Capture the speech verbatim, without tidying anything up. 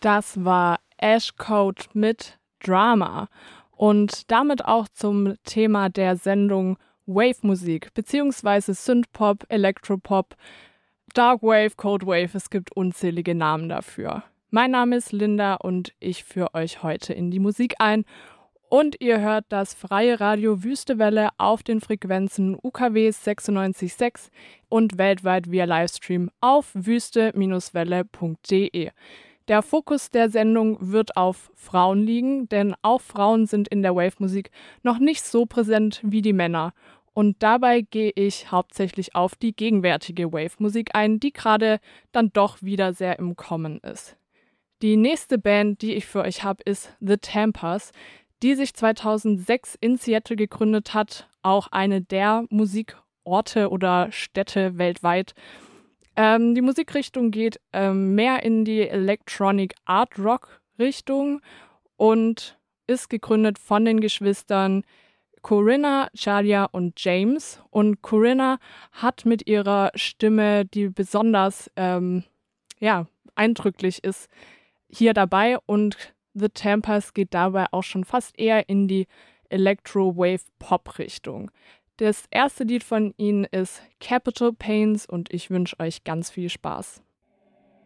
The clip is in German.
Das war Ash Code mit Drama und damit auch zum Thema der Sendung Wave-Musik beziehungsweise Synthpop, Elektropop, Darkwave, Codewave, es gibt unzählige Namen dafür. Mein Name ist Linda und ich führe euch heute in die Musik ein. Und ihr hört das freie Radio Wüstewelle auf den Frequenzen U K W sechsundneunzig Komma sechs und weltweit via Livestream auf wüste Welle punkt de. Der Fokus der Sendung wird auf Frauen liegen, denn auch Frauen sind in der Wave-Musik noch nicht so präsent wie die Männer. Und dabei gehe ich hauptsächlich auf die gegenwärtige Wave-Musik ein, die gerade dann doch wieder sehr im Kommen ist. Die nächste Band, die ich für euch habe, ist The Tempers, die sich zweitausendsechs in Seattle gegründet hat, auch eine der Musikorte oder Städte weltweit. Ähm, die Musikrichtung geht ähm, mehr in die Electronic Art Rock Richtung und ist gegründet von den Geschwistern Corinna, Charlia und James. Und Corinna hat mit ihrer Stimme, die besonders ähm, ja, eindrücklich ist, hier dabei, und The Tempers geht dabei auch schon fast eher in die Electro-Wave-Pop-Richtung. Das erste Lied von ihnen ist Capital Pains und ich wünsche euch ganz viel Spaß.